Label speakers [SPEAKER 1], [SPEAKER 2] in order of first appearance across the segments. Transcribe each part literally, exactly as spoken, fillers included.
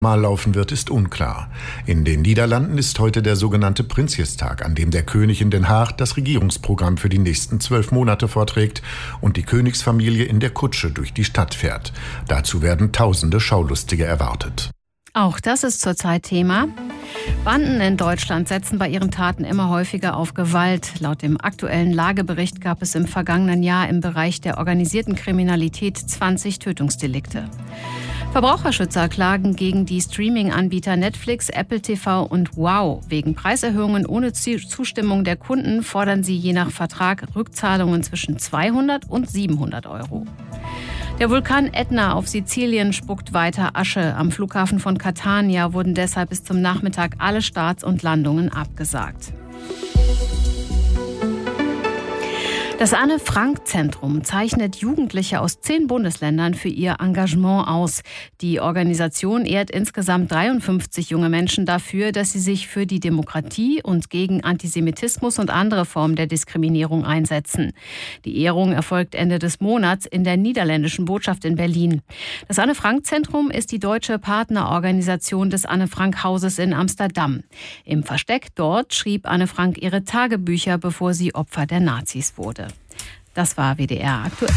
[SPEAKER 1] Mal laufen wird, ist unklar. In den Niederlanden ist heute der sogenannte Prinsjestag, an dem der König in Den Haag das Regierungsprogramm für die nächsten zwölf Monate vorträgt und die Königsfamilie in der Kutsche durch die Stadt fährt. Dazu werden tausende Schaulustige erwartet.
[SPEAKER 2] Auch das ist zurzeit Thema. Banden in Deutschland setzen bei ihren Taten immer häufiger auf Gewalt. Laut dem aktuellen Lagebericht gab es im vergangenen Jahr im Bereich der organisierten Kriminalität zwanzig Tötungsdelikte. Verbraucherschützer klagen gegen die Streaming-Anbieter Netflix, Apple T V und Wow. Wegen Preiserhöhungen ohne Zustimmung der Kunden fordern sie je nach Vertrag Rückzahlungen zwischen zweihundert und siebenhundert Euro. Der Vulkan Ätna auf Sizilien spuckt weiter Asche. Am Flughafen von Catania wurden deshalb bis zum Nachmittag alle Starts und Landungen abgesagt. Das Anne-Frank-Zentrum zeichnet Jugendliche aus zehn Bundesländern für ihr Engagement aus. Die Organisation ehrt insgesamt dreiundfünfzig junge Menschen dafür, dass sie sich für die Demokratie und gegen Antisemitismus und andere Formen der Diskriminierung einsetzen. Die Ehrung erfolgt Ende des Monats in der niederländischen Botschaft in Berlin. Das Anne-Frank-Zentrum ist die deutsche Partnerorganisation des Anne-Frank-Hauses in Amsterdam. Im Versteck dort schrieb Anne Frank ihre Tagebücher, bevor sie Opfer der Nazis wurde. Das war W D R aktuell.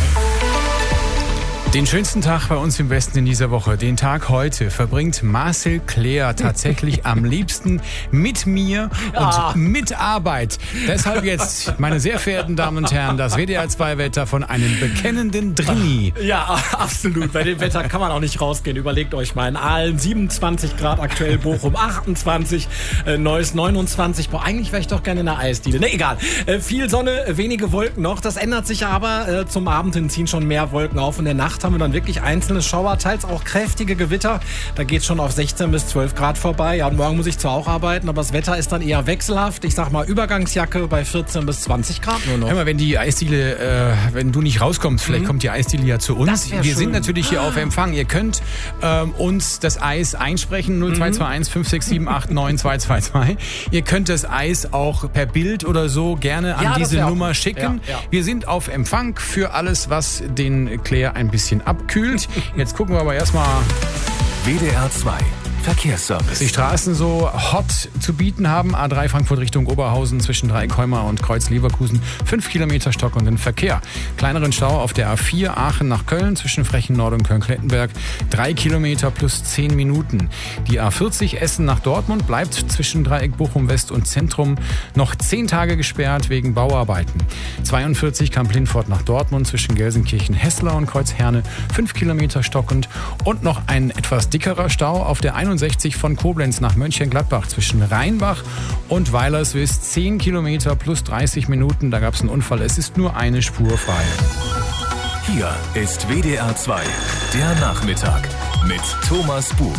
[SPEAKER 3] Den schönsten Tag bei uns im Westen in dieser Woche, den Tag heute, verbringt Marcel Claire tatsächlich am liebsten mit mir und ja. mit Arbeit. Deshalb jetzt, meine sehr verehrten Damen und Herren, das W D R zwei Wetter von einem bekennenden Drini.
[SPEAKER 4] Ja, absolut. Bei dem Wetter kann man auch nicht rausgehen. Überlegt euch mal, in Aalen siebenundzwanzig Grad aktuell, Bochum achtundzwanzig, äh, Neuss neunundzwanzig. Boah, eigentlich wäre ich doch gerne in der Eisdiele. Ne, egal. Äh, viel Sonne, wenige Wolken noch. Das ändert sich aber. Äh, zum Abend hin ziehen schon mehr Wolken auf. In der Nacht haben wir dann wirklich einzelne Schauer, teils auch kräftige Gewitter. Da geht es schon auf sechzehn bis zwölf Grad vorbei. Ja, und morgen muss ich zwar auch arbeiten, aber das Wetter ist dann eher wechselhaft. Ich sag mal Übergangsjacke bei vierzehn bis zwanzig Grad nur noch.
[SPEAKER 3] Hör mal, wenn die Eisdiele, äh, wenn du nicht rauskommst, vielleicht mhm. kommt die Eisdiele ja zu uns. Wir schön. sind natürlich hier auf Empfang. Ihr könnt ähm, uns das Eis einsprechen, null zwei zwei eins fünf sechs sieben acht neun zwei zwei zwei. Ihr könnt das Eis auch per Bild oder so gerne an ja, diese Nummer auch. schicken. Ja, ja. Wir sind auf Empfang für alles, was den Claire ein bisschen abkühlt. Jetzt gucken wir aber erstmal.
[SPEAKER 5] W D R zwei Verkehrsservice.
[SPEAKER 3] Die Straßen so hot zu bieten haben. A drei Frankfurt Richtung Oberhausen zwischen Dreieckholmer und Kreuz Leverkusen. Fünf Kilometer stockenden Verkehr. Kleineren Stau auf der A vier Aachen nach Köln zwischen Frechen Nord und Köln-Klettenberg. Drei Kilometer plus zehn Minuten. Die A vierzig Essen nach Dortmund bleibt zwischen Dreieck Bochum West und Zentrum noch zehn Tage gesperrt wegen Bauarbeiten. zweiundvierzig Kamp-Lindfort nach Dortmund zwischen Gelsenkirchen-Hessler und Kreuz Herne. Fünf Kilometer stockend. Und noch ein etwas dickerer Stau auf der einundsechzig von Koblenz nach Mönchengladbach zwischen Rheinbach und Weilerswist. zehn Kilometer plus dreißig Minuten. Da gab es einen Unfall. Es ist nur eine Spur frei.
[SPEAKER 5] Hier ist W D R zwei, der Nachmittag mit Thomas Bug.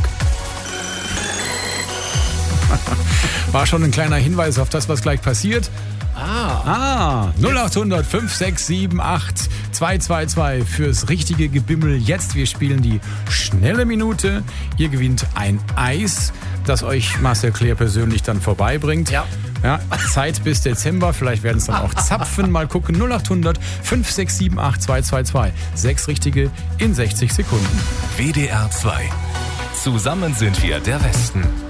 [SPEAKER 3] War schon ein kleiner Hinweis auf das, was gleich passiert.
[SPEAKER 4] Ah,
[SPEAKER 3] ah null acht hundert fünf sechs sieben acht zwei zwei zwei fürs richtige Gebimmel. Jetzt, wir spielen die schnelle Minute. Ihr gewinnt ein Eis, das euch Marcel Claire persönlich dann vorbeibringt.
[SPEAKER 4] Ja.
[SPEAKER 3] Ja, Zeit bis Dezember, vielleicht werden es dann auch Zapfen. Mal gucken, null acht hundert fünf sechs sieben acht zwei zwei zwei. Sechs richtige in sechzig Sekunden.
[SPEAKER 5] W D R zwei. Zusammen sind wir der Westen.